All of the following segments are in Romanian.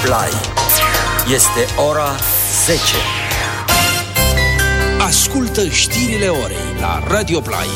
Play. Este ora 10. Ascultă știrile orei la Radio Play.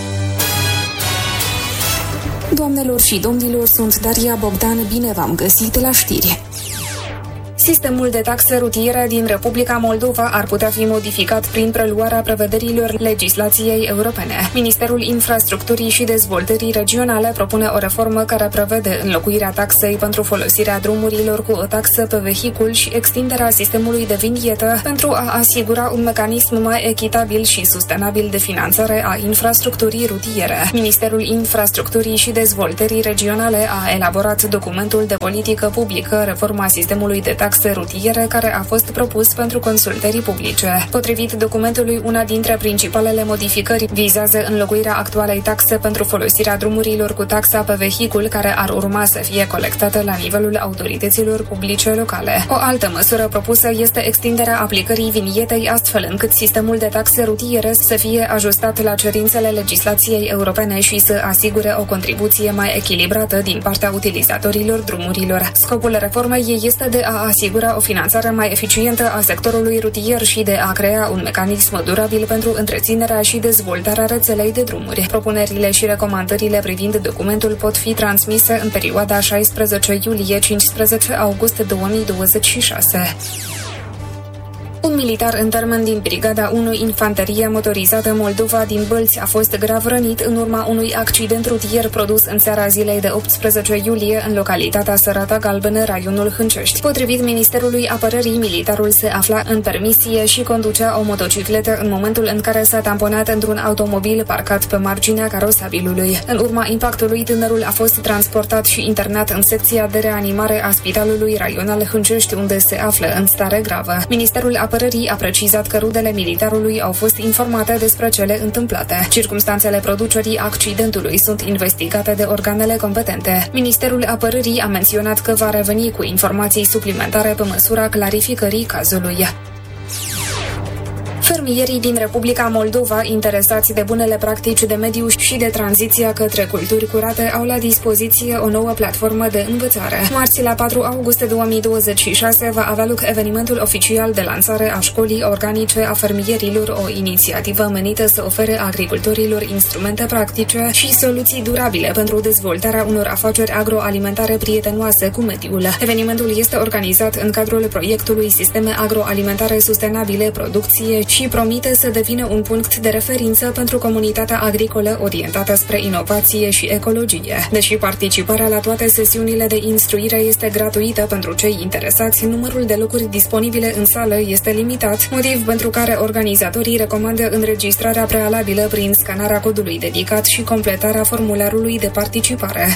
Doamnelor și domnilor, sunt Daria Bogdan, bine v-am găsit la știri. Sistemul de taxe rutiere din Republica Moldova ar putea fi modificat prin preluarea prevederilor legislației europene. Ministerul Infrastructurii și Dezvoltării Regionale propune o reformă care prevede înlocuirea taxei pentru folosirea drumurilor cu o taxă pe vehicul și extinderea sistemului de vinietă pentru a asigura un mecanism mai echitabil și sustenabil de finanțare a infrastructurii rutiere. Ministerul Infrastructurii și Dezvoltării Regionale a elaborat documentul de politică publică Reforma sistemului de taxe rutiere, care a fost propus pentru consultări publice. Potrivit documentului, una dintre principalele modificări vizează înlocuirea actualei taxe pentru folosirea drumurilor cu taxa pe vehicul, care ar urma să fie colectată la nivelul autorităților publice locale. O altă măsură propusă este extinderea aplicării vinietei, astfel încât sistemul de taxe rutiere să fie ajustat la cerințele legislației europene și să asigure o contribuție mai echilibrată din partea utilizatorilor drumurilor. Scopul reformei este de a asigura o finanțare mai eficientă a sectorului rutier și de a crea un mecanism durabil pentru întreținerea și dezvoltarea rețelei de drumuri. Propunerile și recomandările privind documentul pot fi transmise în perioada 16 iulie-15 august 2026. Un militar în termen din Brigada 1 Infanterie Motorizată Moldova din Bălți a fost grav rănit în urma unui accident rutier produs în seara zilei de 18 iulie în localitatea Sărata Galbenă, raionul Hâncești. Potrivit Ministerului Apărării, militarul se afla în permisie și conducea o motocicletă în momentul în care s-a tamponat într-un automobil parcat pe marginea carosabilului. În urma impactului, tânărul a fost transportat și internat în secția de reanimare a Spitalului Raional Hâncești, unde se află în stare gravă. Ministerul Apărării a precizat că rudele militarului au fost informate despre cele întâmplate. Circumstanțele producerii accidentului sunt investigate de organele competente. Ministerul Apărării a menționat că va reveni cu informații suplimentare pe măsura clarificării cazului. Fermierii din Republica Moldova, interesați de bunele practici de mediu și de tranziția către culturi curate, au la dispoziție o nouă platformă de învățare. Marți, la 4 august 2026, va avea loc evenimentul oficial de lansare a Școlii Organice a Fermierilor, o inițiativă menită să ofere agricultorilor instrumente practice și soluții durabile pentru dezvoltarea unor afaceri agroalimentare prietenoase cu mediul. Evenimentul este organizat în cadrul proiectului Sisteme Agroalimentare Sustenabile, Producție și promite să devină un punct de referință pentru comunitatea agricolă orientată spre inovație și ecologie. Deși participarea la toate sesiunile de instruire este gratuită pentru cei interesați, numărul de locuri disponibile în sală este limitat, motiv pentru care organizatorii recomandă înregistrarea prealabilă prin scanarea codului dedicat și completarea formularului de participare.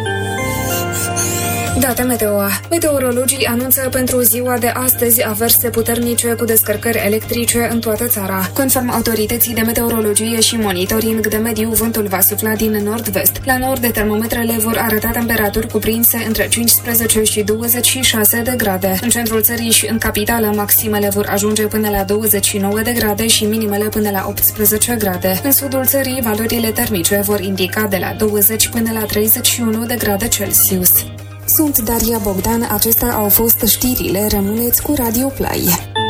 Date meteo. Meteorologii anunță pentru ziua de astăzi averse puternice cu descărcări electrice în toată țara. Conform autorității de meteorologie și monitoring de mediu, vântul va sufla din nord-vest. La nord, termometrele vor arăta temperaturi cuprinse între 15 și 26 de grade. În centrul țării și în capitală, maximele vor ajunge până la 29 de grade și minimele până la 18 grade. În sudul țării, valorile termice vor indica de la 20 până la 31 de grade Celsius. Sunt Daria Bogdan, acestea au fost știrile, rămâneți cu Radio Play.